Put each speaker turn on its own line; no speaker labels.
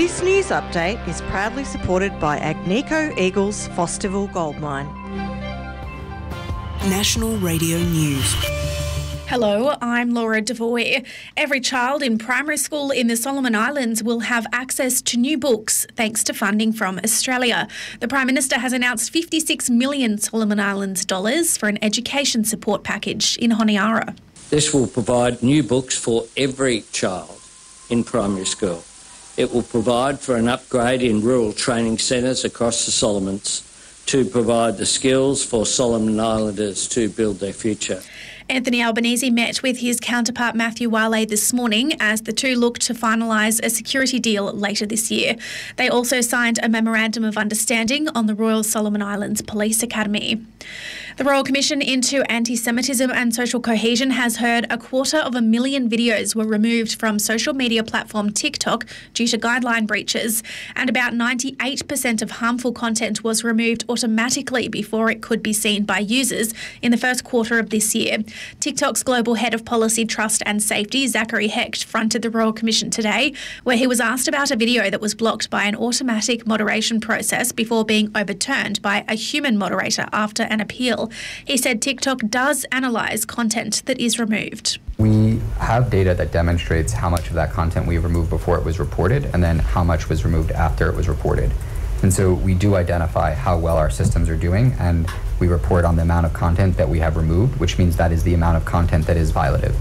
This news update is proudly supported by Agnico Eagles Fosterville Gold Mine.
National Radio News.
Hello, I'm Laura Devoy. Every child in primary school in the Solomon Islands will have access to new books thanks to funding from Australia. The Prime Minister has announced $56 million Solomon Islands dollars for an education support package in Honiara.
This will provide new books for every child in primary school. It will provide for an upgrade in rural training centres across the Solomons to provide the skills for Solomon Islanders to build their future.
Anthony Albanese met with his counterpart Matthew Wale this morning as the two look to finalise a security deal later this year. They also signed a memorandum of understanding on the Royal Solomon Islands Police Academy. The Royal Commission into Anti-Semitism and Social Cohesion has heard 250,000 videos were removed from social media platform TikTok due to guideline breaches, and about 98% of harmful content was removed automatically before it could be seen by users in the first quarter of this year. TikTok's Global Head of Policy, Trust and Safety, Zachary Hecht, fronted the Royal Commission today, where he was asked about a video that was blocked by an automatic moderation process before being overturned by a human moderator after an appeal. He said TikTok does analyse content that is removed.
We have data that demonstrates how much of that content we removed before it was reported and then how much was removed after it was reported. And so we do identify how well our systems are doing, and we report on the amount of content that we have removed, which means that is the amount of content that is violative.